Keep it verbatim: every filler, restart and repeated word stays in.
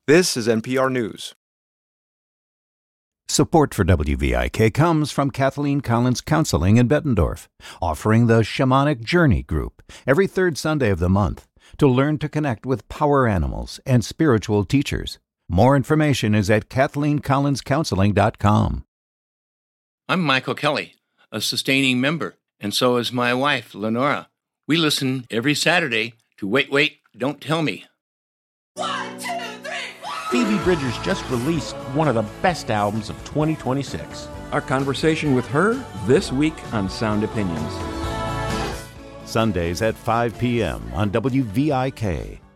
This is N P R News. Support for W V I K comes from Kathleen Collins Counseling in Bettendorf, offering the Shamanic Journey Group every third Sunday of the month to learn to connect with power animals and spiritual teachers. More information is at kathleen collins counseling dot com. I'm Michael Kelly, a sustaining member, and so is my wife, Lenora. We listen every Saturday to Wait, Wait, Don't Tell Me. One, two, three, four. Phoebe Bridgers just released one of the best albums of twenty twenty-six. Our conversation with her this week on Sound Opinions. Sundays at five p.m. on W V I K.